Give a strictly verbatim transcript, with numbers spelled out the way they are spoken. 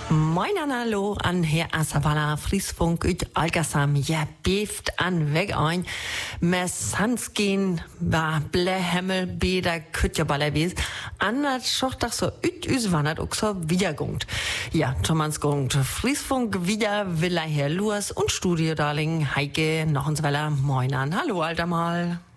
Moin an hallo an Herr Asabala Friesfunk üt Algasam ja beft an weg ein mes Hanskin war Blehemmel beder Kütjaballer wies annat schochtach so üt üs wandert auch so wiedergungt. Ja, Thomas gungt Friesfunk wieder Villa Herr Luas und Studio Darling Heike Nochensweller Moin an hallo alter mal.